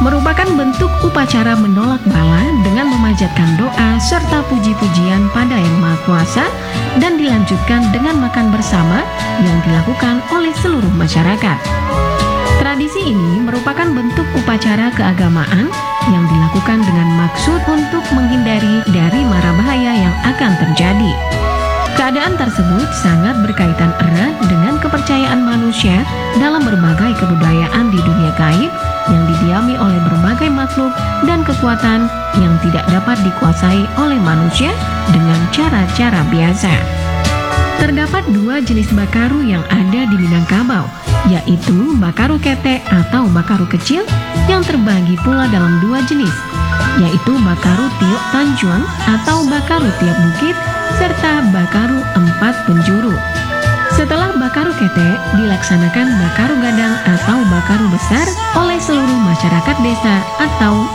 merupakan bentuk upacara menolak bala dengan memanjatkan doa serta puji-pujian pada Yang Maha Kuasa dan dilanjutkan dengan makan bersama yang dilakukan oleh seluruh masyarakat. Tradisi ini merupakan bentuk upacara keagamaan yang dilakukan dengan maksud untuk menghindari dari mara bahaya yang akan terjadi. Keadaan tersebut sangat berkaitan erat dengan kepercayaan manusia dalam berbagai kebudayaan di dunia gaib yang didiami oleh berbagai makhluk dan kekuatan yang tidak dapat dikuasai oleh manusia dengan cara-cara biasa. Terdapat dua jenis bakaru yang ada di Minangkabau, yaitu bakaru ketek atau bakaru kecil yang terbagi pula dalam dua jenis, yaitu bakaru tiok tanjuang atau bakaru tiap bukit serta bakaru empat penjuru. Setelah bakaru ketek, dilaksanakan bakaru gadang atau bakaru besar oleh seluruh masyarakat desa atau